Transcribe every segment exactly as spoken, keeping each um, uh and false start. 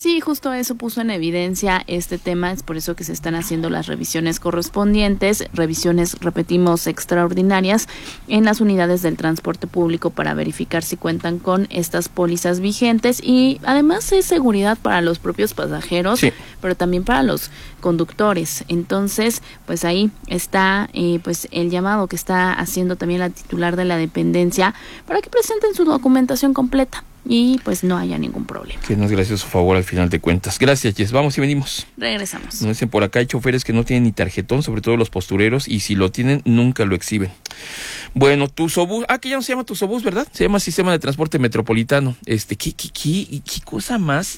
Sí, justo eso puso en evidencia este tema, es por eso que se están haciendo las revisiones correspondientes, revisiones, repetimos, extraordinarias en las unidades del transporte público para verificar si cuentan con estas pólizas vigentes y además es seguridad para los propios pasajeros, sí, pero también para los conductores. Entonces, pues ahí está eh, pues el llamado que está haciendo también la titular de la dependencia para que presenten su documentación completa y pues no haya ningún problema. Que nos gracias a su favor al final de cuentas. Gracias, Jess. Vamos y venimos. Regresamos. Nos dicen por acá, hay choferes que no tienen ni tarjetón, sobre todo los postureros, y si lo tienen, nunca lo exhiben. Bueno, Tusobús, ah, que ya no se llama Tusobús, ¿verdad? Se llama Sistema de Transporte Metropolitano. Este, ¿qué, qué, qué, qué cosa más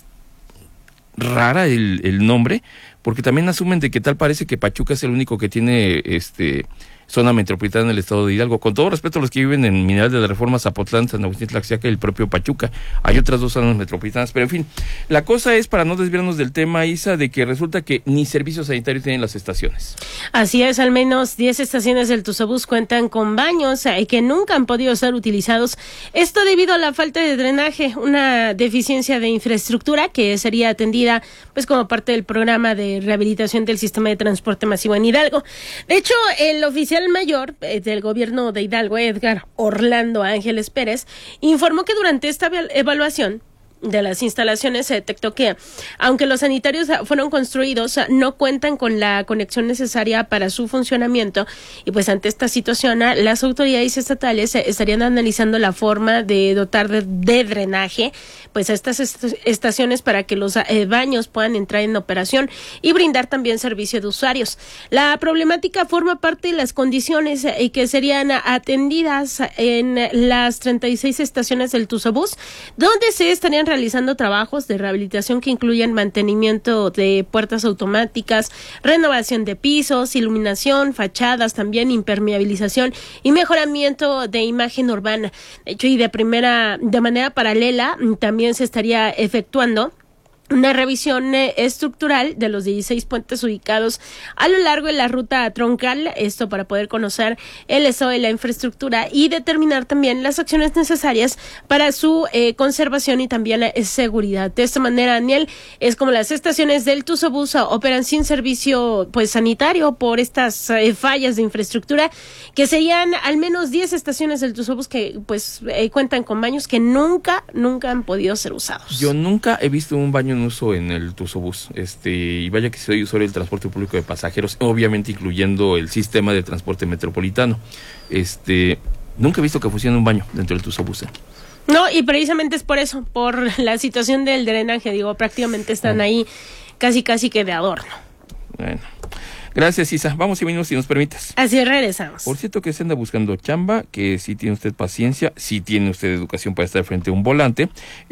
rara el, el nombre? Porque también asumen de que tal parece que Pachuca es el único que tiene este zona metropolitana en el estado de Hidalgo. Con todo respeto a los que viven en Mineral de la Reforma, Zapotlán, San Agustín, Tlaxiaca y el propio Pachuca. Hay otras dos zonas metropolitanas, pero en fin, la cosa es, para no desviarnos del tema, Isa, de que resulta que ni servicio sanitario tienen las estaciones. Así es, al menos diez estaciones del Tusobús cuentan con baños eh, que nunca han podido ser utilizados. Esto debido a la falta de drenaje, una deficiencia de infraestructura que sería atendida pues como parte del programa de rehabilitación del sistema de transporte masivo en Hidalgo. De hecho, el oficial mayor eh, del gobierno de Hidalgo, Edgar Orlando Ángeles Pérez, informó que durante esta evaluación de las instalaciones se detectó que, aunque los sanitarios fueron construidos, no cuentan con la conexión necesaria para su funcionamiento, y pues ante esta situación las autoridades estatales estarían analizando la forma de dotar de, de drenaje pues a estas est- estaciones para que los eh, baños puedan entrar en operación y brindar también servicio de usuarios. La problemática forma parte de las condiciones eh, que serían atendidas en las treinta y seis estaciones del Tusobús, donde se estarían realizando trabajos de rehabilitación que incluyen mantenimiento de puertas automáticas, renovación de pisos, iluminación, fachadas, también impermeabilización y mejoramiento de imagen urbana. De hecho, y de primera, de manera paralela, también se estaría efectuando una revisión eh, estructural de los dieciséis puentes ubicados a lo largo de la ruta troncal, esto para poder conocer el estado de la infraestructura y determinar también las acciones necesarias para su eh, conservación y también eh, seguridad. De esta manera, Daniel, es como las estaciones del Tusobús operan sin servicio pues sanitario por estas eh, fallas de infraestructura, que serían al menos diez estaciones del Tusobús que pues eh, cuentan con baños que nunca, nunca han podido ser usados. Yo nunca he visto un baño en uso en el Tusobús, este, y vaya que soy usuario del transporte público de pasajeros, obviamente incluyendo el sistema de transporte metropolitano. Este, nunca he visto que funcione un baño dentro del Tusobús. ¿eh? No, y precisamente es por eso, por la situación del drenaje, digo, prácticamente están ahí casi casi que de adorno. Bueno. Gracias, Isa. Vamos y venimos si nos permites. Así regresamos. Por cierto que se anda buscando chamba, que si tiene usted paciencia, si tiene usted educación para estar frente a un volante,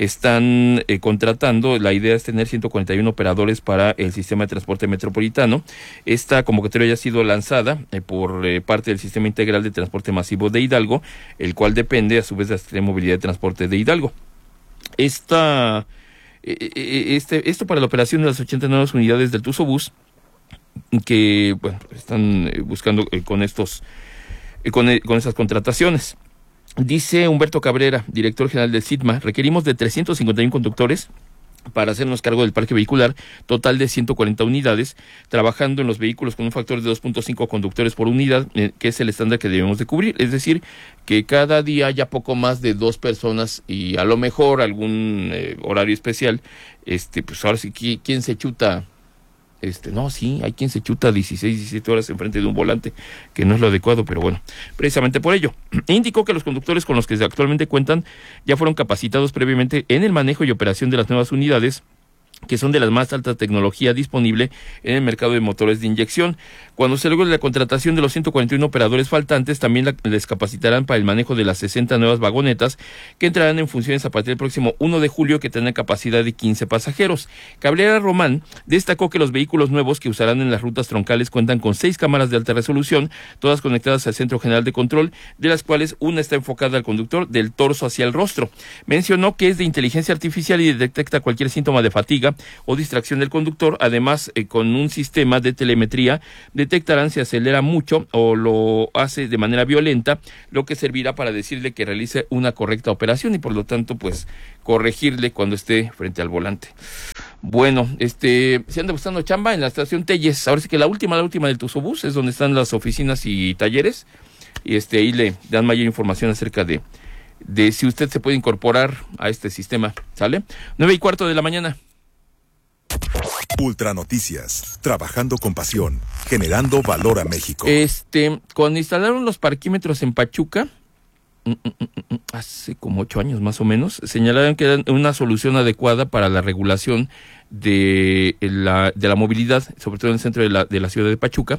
están eh, contratando, la idea es tener ciento cuarenta y uno operadores para el sistema de transporte metropolitano. Esta convocatoria ya ha sido lanzada eh, por eh, parte del Sistema Integral de Transporte Masivo de Hidalgo, el cual depende a su vez de la Secretaría de Movilidad de Transporte de Hidalgo. Esta, eh, este, esto para la operación de las ochenta nuevas unidades del Tusobús, que bueno, están buscando eh, con estos eh, con, eh, con estas contrataciones. Dice Humberto Cabrera, director general del SITMA, requerimos de trescientos cincuenta y uno conductores para hacernos cargo del parque vehicular, total de ciento cuarenta unidades, trabajando en los vehículos con un factor de dos punto cinco conductores por unidad, eh, que es el estándar que debemos de cubrir, es decir, que cada día haya poco más de dos personas y a lo mejor algún eh, horario especial, este, pues ahora sí, ¿quién se chuta? Este, no, sí, hay quien se chuta dieciséis, diecisiete horas enfrente de un volante, que no es lo adecuado, pero bueno, precisamente por ello. Indicó que los conductores con los que actualmente cuentan ya fueron capacitados previamente en el manejo y operación de las nuevas unidades, que son de la más alta tecnología disponible en el mercado de motores de inyección. Cuando se logre la contratación de los ciento cuarenta y uno operadores faltantes, también la, les capacitarán para el manejo de las sesenta nuevas vagonetas que entrarán en funciones a partir del próximo primero de julio, que tendrán capacidad de quince pasajeros. Cabrera Román destacó que los vehículos nuevos que usarán en las rutas troncales cuentan con seis cámaras de alta resolución, todas conectadas al Centro General de Control, de las cuales una está enfocada al conductor del torso hacia el rostro. Mencionó que es de inteligencia artificial y detecta cualquier síntoma de fatiga o distracción del conductor. Además, eh, con un sistema de telemetría detectarán si acelera mucho o lo hace de manera violenta, lo que servirá para decirle que realice una correcta operación y por lo tanto pues corregirle cuando esté frente al volante. Bueno, este, si anda buscando chamba en la estación Telles, ahora sí que la última, la última del Tuzobús es donde están las oficinas y talleres, y este, ahí le dan mayor información acerca de, de si usted se puede incorporar a este sistema, ¿sale? Nueve y cuarto de la mañana. Ultra Noticias, trabajando con pasión, generando valor a México. Este, cuando instalaron los parquímetros en Pachuca, hace como ocho años más o menos, señalaron que eran una solución adecuada para la regulación de la, de la movilidad, sobre todo en el centro de la, de la ciudad de Pachuca,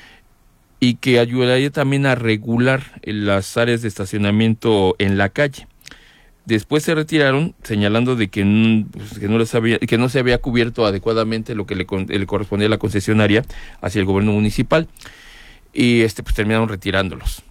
y que ayudaría también a regular las áreas de estacionamiento en la calle. Después se retiraron señalando de que, pues, que, no les había, que no se había cubierto adecuadamente lo que le, le correspondía a la concesionaria hacia el gobierno municipal, y este pues terminaron retirándolos.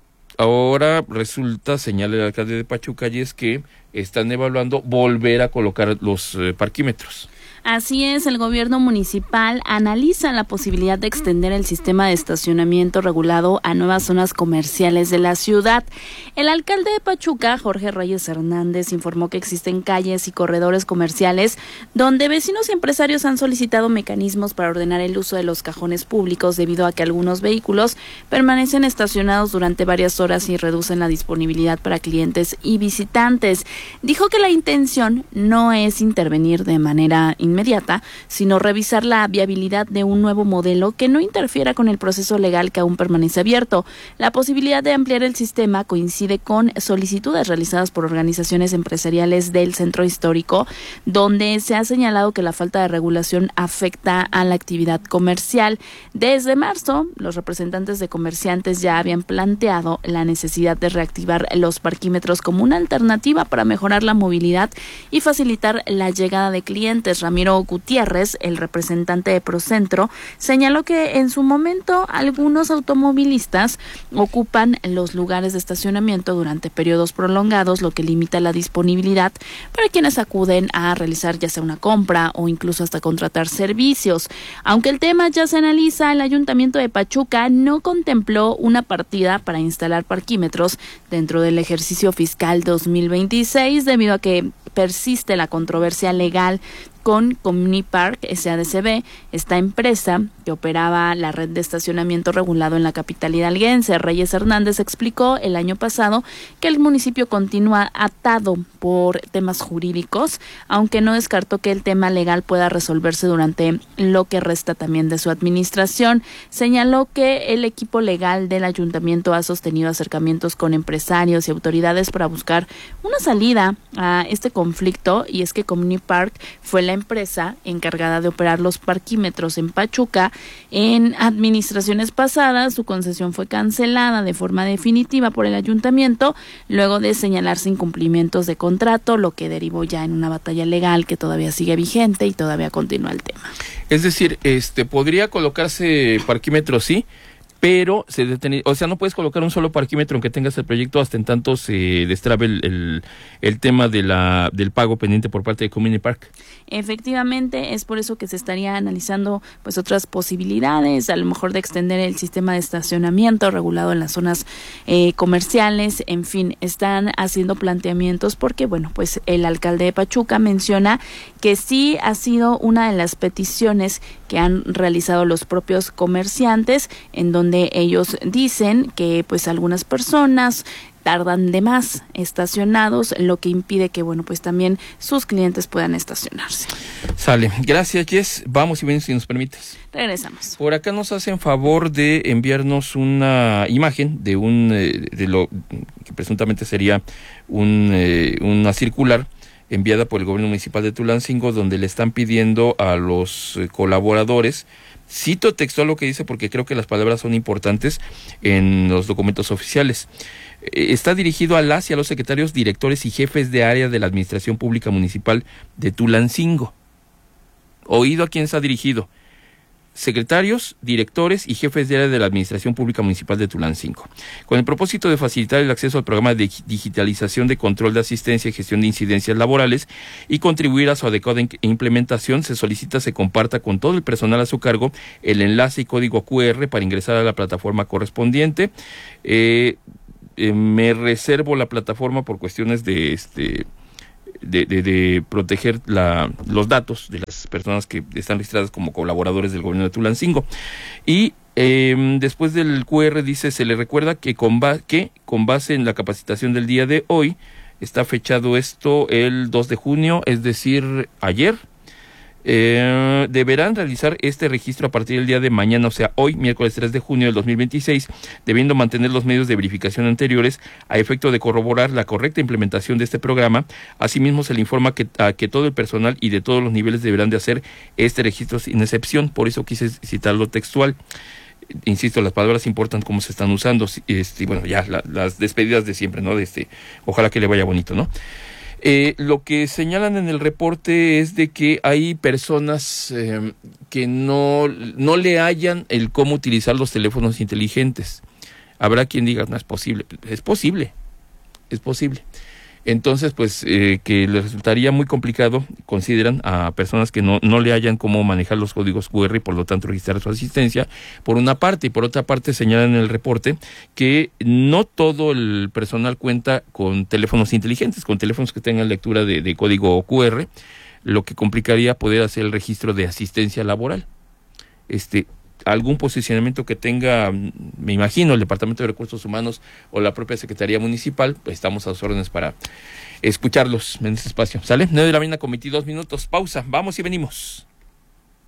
Ahora resulta, señala el alcalde de Pachuca, y es que están evaluando volver a colocar los eh, parquímetros. Así es, el gobierno municipal analiza la posibilidad de extender el sistema de estacionamiento regulado a nuevas zonas comerciales de la ciudad. El alcalde de Pachuca, Jorge Reyes Hernández, informó que existen calles y corredores comerciales donde vecinos y empresarios han solicitado mecanismos para ordenar el uso de los cajones públicos debido a que algunos vehículos permanecen estacionados durante varias horas y reducen la disponibilidad para clientes y visitantes. Dijo que la intención no es intervenir de manera inmediata, inmediata, sino revisar la viabilidad de un nuevo modelo que no interfiera con el proceso legal que aún permanece abierto. La posibilidad de ampliar el sistema coincide con solicitudes realizadas por organizaciones empresariales del centro histórico, donde se ha señalado que la falta de regulación afecta a la actividad comercial. Desde marzo, los representantes de comerciantes ya habían planteado la necesidad de reactivar los parquímetros como una alternativa para mejorar la movilidad y facilitar la llegada de clientes. Ramiro Gutiérrez, el representante de Procentro, señaló que en su momento algunos automovilistas ocupan los lugares de estacionamiento durante periodos prolongados, lo que limita la disponibilidad para quienes acuden a realizar ya sea una compra o incluso hasta contratar servicios. Aunque el tema ya se analiza, el Ayuntamiento de Pachuca no contempló una partida para instalar parquímetros dentro del ejercicio fiscal dos mil veintiséis debido a que persiste la controversia legal con Comunipark S A D C B, esta empresa que operaba la red de estacionamiento regulado en la capital hidalguense. Reyes Hernández explicó el año pasado que el municipio continúa atado por temas jurídicos, aunque no descartó que el tema legal pueda resolverse durante lo que resta también de su administración. Señaló que el equipo legal del ayuntamiento ha sostenido acercamientos con empresarios y autoridades para buscar una salida a este conflicto, y es que Comunipark fue la empresa encargada de operar los parquímetros en Pachuca. En administraciones pasadas, su concesión fue cancelada de forma definitiva por el ayuntamiento, luego de señalarse incumplimientos de contrato, lo que derivó ya en una batalla legal que todavía sigue vigente y todavía continúa el tema. Es decir, este podría colocarse parquímetros, sí, pero se deteni- o sea, no puedes colocar un solo parquímetro aunque tengas el proyecto hasta en tanto se destrabe el, el, el tema de la del pago pendiente por parte de Comunipark. Efectivamente, es por eso que se estaría analizando pues otras posibilidades, a lo mejor de extender el sistema de estacionamiento regulado en las zonas eh, comerciales. En fin, están haciendo planteamientos porque, bueno, pues el alcalde de Pachuca menciona que sí ha sido una de las peticiones que han realizado los propios comerciantes, en donde ellos dicen que pues algunas personas tardan de más estacionados, lo que impide que, bueno, pues también sus clientes puedan estacionarse. Sale. Gracias, Jess. Vamos y ven si nos permites. Regresamos. Por acá nos hacen favor de enviarnos una imagen de un eh, de lo que presuntamente sería un eh, una circular enviada por el gobierno municipal de Tulancingo, donde le están pidiendo a los eh, colaboradores, cito textual lo que dice porque creo que las palabras son importantes en los documentos oficiales. Está dirigido a las y a los secretarios, directores y jefes de área de la Administración Pública Municipal de Tulancingo. Oído a quién está dirigido. Secretarios, directores y jefes de área de la Administración Pública Municipal de Tulancingo, con el propósito de facilitar el acceso al programa de digitalización de control de asistencia y gestión de incidencias laborales y contribuir a su adecuada implementación, se solicita se comparta con todo el personal a su cargo el enlace y código Q R para ingresar a la plataforma correspondiente. Eh, eh, me reservo la plataforma por cuestiones de este de, de, de proteger la, los datos de las personas personas que están registradas como colaboradores del gobierno de Tulancingo. Y eh, después del Q R dice, se le recuerda que con, ba- que con base en la capacitación del día de hoy, está fechado esto el dos de junio, es decir, ayer, Eh, deberán realizar este registro a partir del día de mañana, o sea, hoy, miércoles tres de junio del dos mil veintiséis, debiendo mantener los medios de verificación anteriores a efecto de corroborar la correcta implementación de este programa. Asimismo, se le informa que, a, que todo el personal y de todos los niveles deberán de hacer este registro sin excepción. Por eso quise citarlo textual. Insisto, las palabras importan cómo se están usando. Este, bueno, ya la, las despedidas de siempre, ¿no? De este, ojalá que le vaya bonito, ¿no? Eh, lo que señalan en el reporte es de que hay personas eh, que no, no le hallan el cómo utilizar los teléfonos inteligentes. Habrá quien diga, no es posible. Es posible, es posible. Entonces, pues, eh, que les resultaría muy complicado, consideran, a personas que no, no le hallan cómo manejar los códigos Q R y por lo tanto registrar su asistencia, por una parte, y por otra parte señalan en el reporte que no todo el personal cuenta con teléfonos inteligentes, con teléfonos que tengan lectura de, de código Q R, lo que complicaría poder hacer el registro de asistencia laboral. Este... algún posicionamiento que tenga, me imagino, el Departamento de Recursos Humanos o la propia Secretaría Municipal, pues estamos a sus órdenes para escucharlos en este espacio. ¿Sale? nueve de la mañana con veintidós minutos. Pausa. Vamos y venimos.